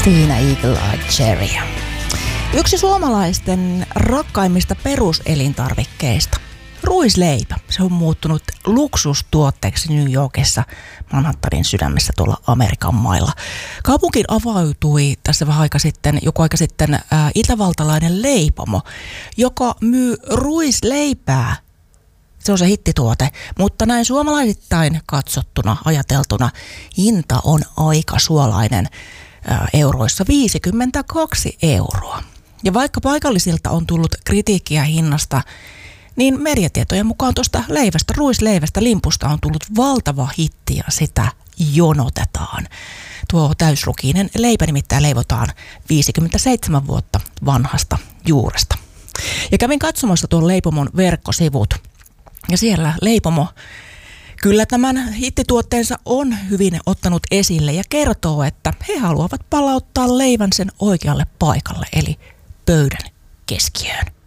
Siinä Eagle Eye Cherry. Yksi suomalaisten rakkaimmista peruselintarvikkeista. Ruisleipä. Se on muuttunut luksustuotteeksi New Yorkissa, Manhattanin sydämessä tuolla Amerikan mailla. Kaupunkiin avautui tässä joku aika sitten itävaltalainen leipomo, joka myy ruisleipää. Se on se hittituote, mutta näin suomalaisittain katsottuna, ajateltuna, hinta on aika suolainen euroissa 52 €. Ja vaikka paikallisilta on tullut kritiikkiä hinnasta, niin mediatietojen mukaan tuosta ruisleivästä, limpusta on tullut valtava hitti ja sitä jonotetaan. Tuo täysrukiinen leipä nimittäin leivotaan 57 vuotta vanhasta juuresta. Ja kävin katsomassa tuon leipomon verkkosivut ja siellä leipomo kyllä tämän hittituotteensa on hyvin ottanut esille ja kertoo, että he haluavat palauttaa leivän sen oikealle paikalle eli pöydän keskiöön.